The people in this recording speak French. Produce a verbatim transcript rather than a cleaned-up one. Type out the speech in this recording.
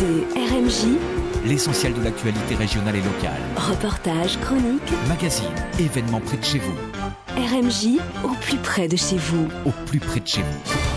écoutez R M J, l'essentiel de l'actualité régionale et locale. Reportages, chroniques, magazines, événements près de chez vous. R M J au plus près de chez vous. Au plus près de chez vous.